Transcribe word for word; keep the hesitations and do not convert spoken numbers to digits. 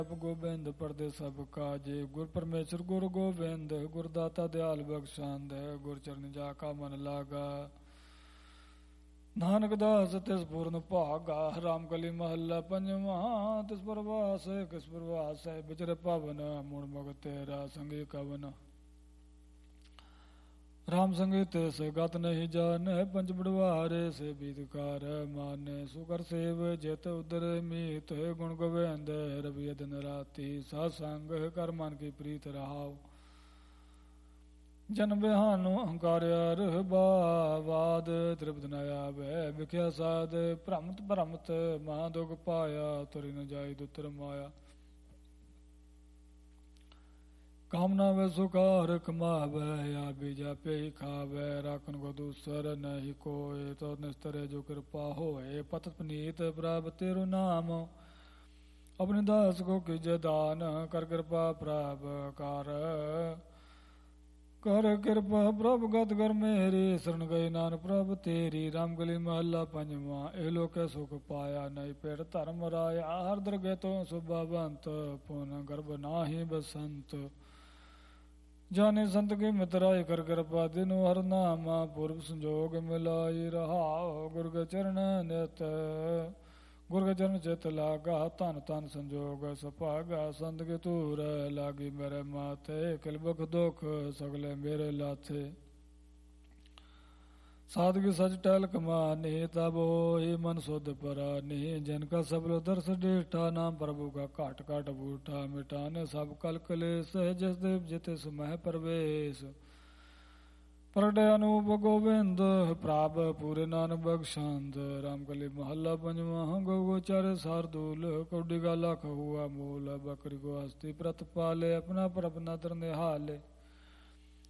ਗੋਬਿੰਦ ਪਰਦੇ ਸਭ ਕਾਜੇ। ਗੁਰ ਪਰਮੇਸ਼ਰ ਗੁਰ ਗੋਬਿੰਦ, ਗੁਰ ਦਾਤਾ ਦਿਆਲ ਬਖਸ਼ੰਦ। ਗੁਰ ਚਰਨ ਜਾ ਕਾ ਮਨ ਲਾਗਾ, ਨਾਨਕ ਦਾਸ ਤਿਸ ਪੂਰਨ ਭਾਗਾ। ਰਾਮ ਕਲੀ ਮਹੱਲਾ ਪੰਜਵਾਂ। ਤਿਸ ਪ੍ਰਵਾਸ ਕਿਸ ਪ੍ਰਵਾਸ ਹੈ, ਵਿਚਰ ਪਵਨ ਮੁੜ ਮਗ ਤੇਰਾ ਸੰਗੀ ਕਵਨ। ਰਾਮ ਸੰਗੀ ਤਿਸ ਗਤ ਨਹੀਂ ਜਾਣੈ, ਪੰਜ ਬੜਵਾਰੇ ਸੇ ਬੀਤਕਾਰ ਮਾਨੈ। ਸੁਕਰ ਸੇਵ ਜਿਤ ਉਦਰ ਮੀਤ, ਗੁਣ ਗੋਬਿੰਦ ਰਵਿ ਦਿਨ ਰਾਤੀ। ਸਾਧ ਸੰਗ ਕਰ ਮਨ ਕੀ ਪ੍ਰੀਤ ਰਹਾਉ, ਜਨ ਬਿਹਾਨੋ ਅਹੰਕਾਰਿਆ ਰਹਿਬਾਵਾਦ। ਤ੍ਰਿਪਤ ਨ ਆਵੈ ਵਿਖਿਆ ਸਾਧ, ਭ੍ਰਮਤ ਭ੍ਰਮਤ ਮਹਾ ਦੁਖ ਪਾਇਆ। ਤੁਰਿ ਨ ਜਾਈ ਦੁਤਰ ਮਾਇਆ, ਕਾਮਨਾ ਵੇ ਸੁਕਾਰ ਕਮਾਵੈ। ਆਬੀ ਜਾਪੇ ਹੀ ਖਾਵੈ, ਰਾਖਨ ਕੋ ਦੂਸਰ ਨਹੀਂ ਕੋਇ। ਤੋ ਨਿਸਤਰੇ ਜੋ ਕਿਰਪਾ ਹੋਏ, ਪਤ ਪਨੀਤ ਪ੍ਰਭ ਤੇਰੋ ਨਾਮ। ਆਪਣੇ ਦਾਸ ਕੋ ਕੀਜੈ ਦਾਨ, ਕਰ ਕਿਰਪਾ ਪ੍ਰਭ ਕਰ। ਕਰ ਕਿਰਪਾ ਪ੍ਰਭ ਗਤ ਕਰ ਮੇਰੀ, ਸਰਣ ਗਏ ਨਾਨਕ ਪ੍ਰਭ ਤੇਰੀ। ਰਾਮ ਗਲੀ ਮਹੱਲਾ ਪੰਜਵਾਂ। ਇਹ ਲੋਕੇ ਸੁਖ ਪਾਇਆ, ਨਹੀਂ ਪੇੜ ਧਰਮ ਰਾਇਆ। ਹਰ ਦਰਗੇ ਤੋਂ ਸੁਭਾਵੰਤ, ਪੁਨ ਗਰਭ ਨਾਹੀ ਬਸੰਤ। ਜਾਨੇ ਸੰਤ ਕੇ ਮਿਤਰਾਇ, ਕਰ ਕਿਰਪਾ ਦਿਨੁ ਹਰ ਨਾਮਾ। ਪੁਰਬ ਸੰਜੋਗ ਮਿਲਾਈ ਰਹਾਉ, ਗੁਰ ਕੇ ਚਰਨ ਨਿਤ। ਗੁਰ ਕੇ ਚਰਨ ਚਿਤ ਲਾਗਾ, ਧਨ ਧਨ ਸੰਜੋਗ ਸੁਭਾਗਾ। ਸੰਤ ਕੇ ਧੂਰ ਲਾਗੀ ਮੇਰੇ ਮਾਥੇ, ਕਿਲ ਬਖ ਦੁਖ ਸਗਲੇ ਮੇਰੇ ਲਾਥੇ। ਸਾਧਕ ਸਚ ਟਹਿਲ ਕਮਾਨੀ, ਤਬ ਹੋਈ ਮਨ ਸੁਧ ਪਰਾਨੀ। ਜਿਨ ਕਾ ਸਬਲ ਦਰਸ ਡੇਠਾ, ਨਾਮ ਪ੍ਰਭੂ ਕਾ ਘਾਟ ਘਾਟ ਬੂਠਾ। ਮਿਟਾਨੇ ਸਭ ਕਲ ਕਲੇਸ਼, ਜਿਸ ਦੇਵ ਜਿਤੇ ਸਮਹਿ ਪਰਵੇਸ਼। ਪ੍ਰਗਟਿ ਅਨੂਪ ਗੋਬਿੰਦ ਪ੍ਰਭ, ਪੂਰੇ ਨਾਨਕ ਬਖਸ਼ੰਦ। ਰਾਮ ਕਲੀ ਮਹੱਲਾ ਪੰਜਵਾਂ। ਗਊ ਗੋਚਾਰੇ ਸਾਰਦੂਲ, ਕੌਡੀ ਕਾ ਲੱਖ ਹੁਆ ਮੂਲ। ਬਕਰੀ ਕੋ ਹਸਤੀ ਪ੍ਰਤ ਪਾਲੇ, ਆਪਣਾ ਪਰ ਆਪਣਾ ਦਰ ਨਿਹਾਲੇ।